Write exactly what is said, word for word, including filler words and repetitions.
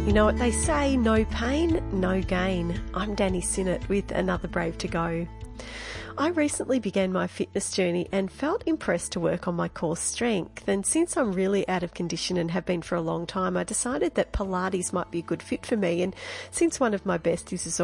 You know what they say, no pain, no gain. I'm Danny Sinnott with another Brave to Go. I recently began my fitness journey and felt impressed to work on my core strength. And since I'm really out of condition and have been for a long time, I decided that Pilates might be a good fit for me. And since one of my besties is